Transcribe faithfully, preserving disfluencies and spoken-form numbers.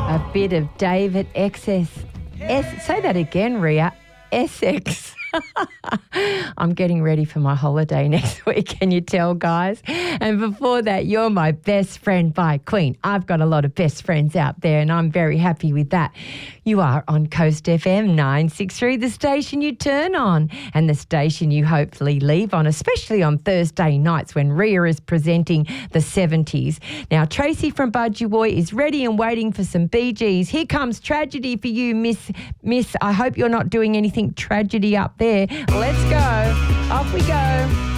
A bit of David Essex. S- say that again, Ria. Essex. I'm getting ready for my holiday next week, can you tell, guys? And before that, You're My Best Friend by Queen. I've got a lot of best friends out there, and I'm very happy with that. You are on Coast F M nine sixty-three, the station you turn on and the station you hopefully leave on, especially on Thursday nights when Ria is presenting the seventies. Now, Tracy from Budgewoi is ready and waiting for some Bee Gees. Here comes Tragedy for you, Miss. Miss, I hope you're not doing anything tragedy up there. Let's go. Off we go.